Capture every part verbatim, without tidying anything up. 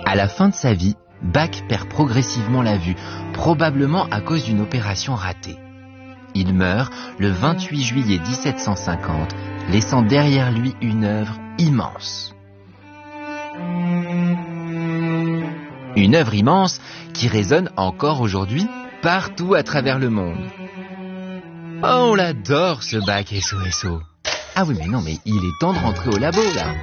À la fin de sa vie, Bach perd progressivement la vue, probablement à cause d'une opération ratée. Il meurt le vingt-huit juillet dix-sept cent cinquante, laissant derrière lui une œuvre immense. Une œuvre immense qui résonne encore aujourd'hui partout à travers le monde. Oh, on l'adore ce Bach S O S O. Ah oui, mais non, mais il est temps de rentrer au labo, là.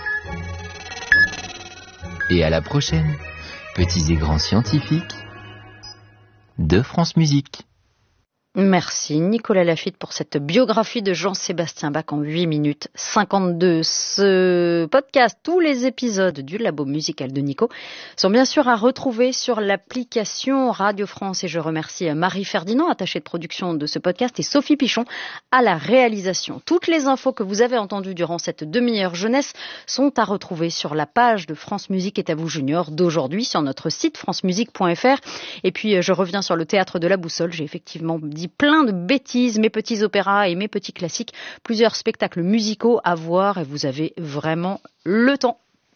Et à la prochaine, petits et grands scientifiques de France Musique. Merci Nicolas Laffitte pour cette biographie de Jean-Sébastien Bach en huit minutes cinquante-deux. Ce podcast, tous les épisodes du Labo musical de Nico sont bien sûr à retrouver sur l'application Radio France et je remercie Marie Ferdinand, attachée de production de ce podcast, et Sophie Pichon à la réalisation. Toutes les infos que vous avez entendues durant cette demi-heure jeunesse sont à retrouver sur la page de France Musique est à vous Junior d'aujourd'hui sur notre site france musique point f r. Et puis je reviens sur le théâtre de la Boussole. J'ai effectivement dit plein de bêtises, mes petits opéras et mes petits classiques, plusieurs spectacles musicaux à voir et vous avez vraiment le temps.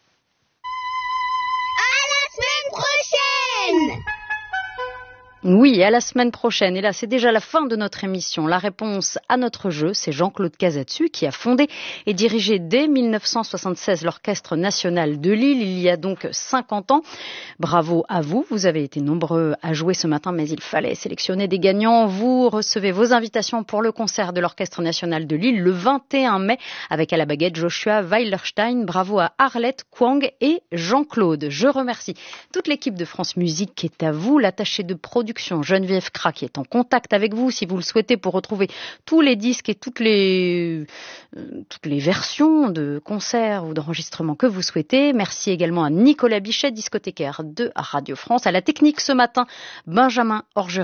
À la semaine prochaine! Oui, à la semaine prochaine. Et là, c'est déjà la fin de notre émission. La réponse à notre jeu, c'est Jean-Claude Casatsu qui a fondé et dirigé dès dix-neuf cent soixante-seize l'Orchestre national de Lille, il y a donc cinquante ans. Bravo à vous, vous avez été nombreux à jouer ce matin, mais il fallait sélectionner des gagnants. Vous recevez vos invitations pour le concert de l'Orchestre national de Lille le vingt et un mai avec à la baguette Joshua Weilerstein. Bravo à Arlette, Kwang et Jean-Claude. Je remercie toute l'équipe de France Musique qui est à vous, l'attachée de production Geneviève Cra qui est en contact avec vous si vous le souhaitez pour retrouver tous les disques et toutes les, euh, toutes les versions de concerts ou d'enregistrements que vous souhaitez. Merci également à Nicolas Bichet, discothécaire de Radio France. À la technique ce matin, Benjamin Orgeret.